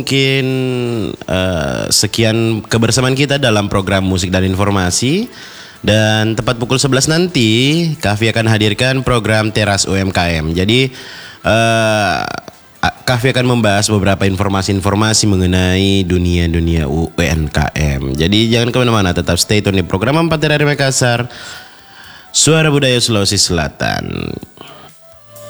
Mungkin sekian kebersamaan kita dalam program Musik dan Informasi. Dan tepat pukul 11 nanti Kahvi akan hadirkan program Teras UMKM. Jadi Kahvi akan membahas beberapa informasi-informasi mengenai dunia UMKM. Jadi jangan kemana-mana, tetap stay tune di program 4 dari Makassar, Suara Budaya Sulawesi Selatan.